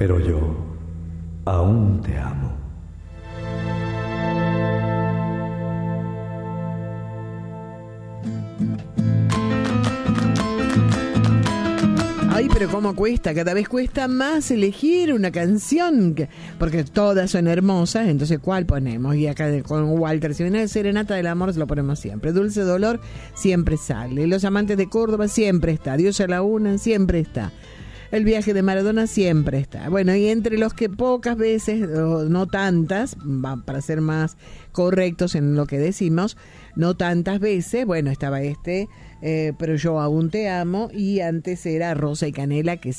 pero yo aún te amo. Ay, pero cómo cuesta, cada vez cuesta más elegir una canción, porque todas son hermosas, entonces ¿cuál ponemos? Y acá con Walter, si viene de Serenata del Amor, se lo ponemos siempre. Dulce Dolor siempre sale. Los Amantes de Córdoba siempre está. Dios a la una siempre está. El Viaje de Maradona siempre está. Bueno, y entre los que pocas veces, o no tantas, para ser más correctos en lo que decimos, no tantas veces, bueno, estaba pero yo aún te amo, y antes era Rosa y Canela, que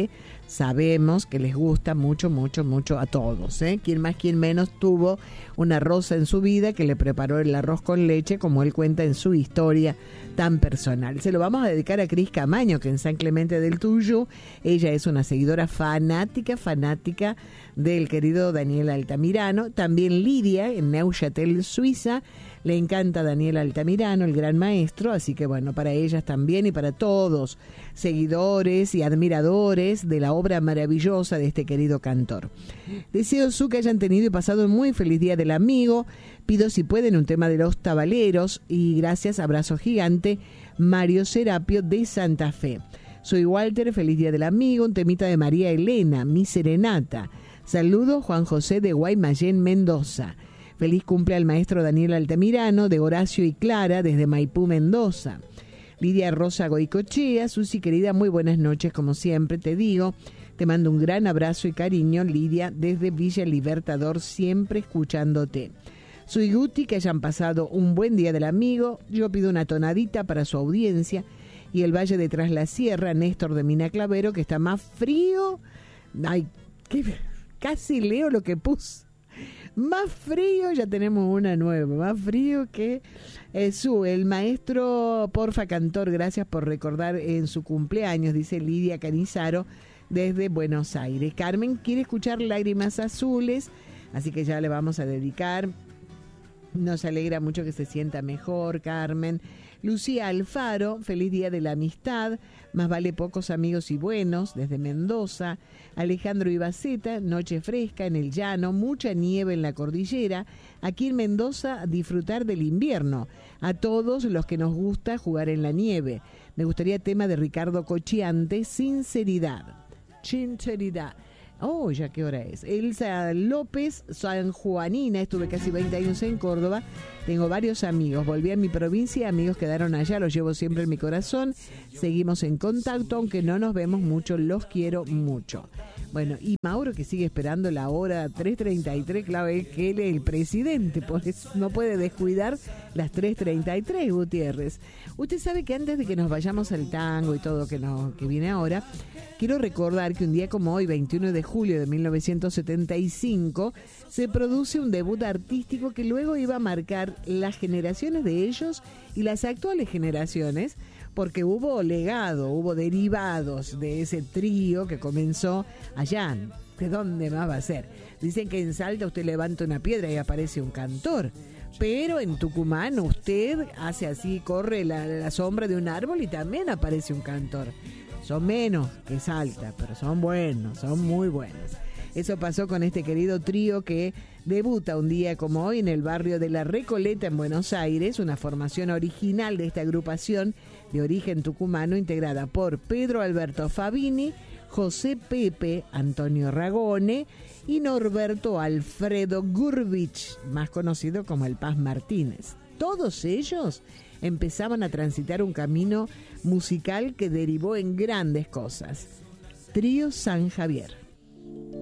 sabemos que les gusta mucho, mucho, mucho a todos, ¿eh? Quien más, quien menos tuvo una Rosa en su vida que le preparó el arroz con leche, como él cuenta en su historia tan personal. Se lo vamos a dedicar a Cris Camaño, que en San Clemente del Tuyú, ella es una seguidora fanática del querido Daniel Altamirano. También Lidia, en Neuchâtel, Suiza, le encanta Daniel Altamirano, el gran maestro, así que bueno, para ellas también y para todos, seguidores y admiradores de la obra maravillosa de este querido cantor. Deseo que hayan tenido y pasado un muy feliz Día del Amigo. Pido si pueden un tema de Los Tabaleros, y gracias, abrazo gigante, Mario Serapio de Santa Fe. Soy Walter, feliz Día del Amigo, un temita de María Elena, Mi Serenata. Saludos, Juan José de Guaymallén, Mendoza. Feliz cumple al maestro Daniel Altamirano, de Horacio y Clara, desde Maipú, Mendoza. Lidia Rosa Goicochea, Susi querida, muy buenas noches, como siempre te digo. Te mando un gran abrazo y cariño, Lidia, desde Villa Libertador, siempre escuchándote. Soy Guti, que hayan pasado un buen Día del Amigo. Yo pido una tonadita para su audiencia. Y el Valle de Tras la Sierra, Néstor de Mina Clavero, que está más frío. Ay, casi leo lo que puse. Más frío, ya tenemos una nueva, más frío que el maestro, porfa cantor, gracias por recordar en su cumpleaños, dice Lidia Canizaro desde Buenos Aires. Carmen quiere escuchar Lágrimas Azules, así que ya le vamos a dedicar. Nos alegra mucho que se sienta mejor, Carmen. Lucía Alfaro, feliz Día de la Amistad, más vale pocos amigos y buenos, desde Mendoza. Alejandro Ibaceta, noche fresca en el llano, mucha nieve en la cordillera. Aquí en Mendoza, disfrutar del invierno. A todos los que nos gusta jugar en la nieve. Me gustaría tema de Ricardo Cochiante, Sinceridad. Sinceridad. Oh, ya qué hora es. Elsa López, sanjuanina, estuve casi 20 años en Córdoba, tengo varios amigos, volví a mi provincia, amigos quedaron allá, los llevo siempre en mi corazón, seguimos en contacto, aunque no nos vemos mucho, los quiero mucho. Bueno, y Mauro, que sigue esperando la hora 3:33, claro, es que él es el presidente, por eso no puede descuidar las 3:33, Gutiérrez. Usted sabe que antes de que nos vayamos al tango y todo que viene ahora, quiero recordar que un día como hoy, 21 de julio de 1975, se produce un debut artístico que luego iba a marcar las generaciones de ellos y las actuales generaciones, porque hubo legado, hubo derivados de ese trío que comenzó allá. ¿De dónde más va a ser? Dicen que en Salta usted levanta una piedra y aparece un cantor, pero en Tucumán usted hace así, corre la sombra de un árbol y también aparece un cantor. Son menos que Salta, pero son buenos, son muy buenos. Eso pasó con este querido trío que debuta un día como hoy en el barrio de La Recoleta en Buenos Aires, una formación original de esta agrupación de origen tucumano integrada por Pedro Alberto Fabini, José Pepe, Antonio Ragone y Norberto Alfredo Gurvich, más conocido como el Paz Martínez. Todos ellos empezaban a transitar un camino musical que derivó en grandes cosas. Trío San Javier.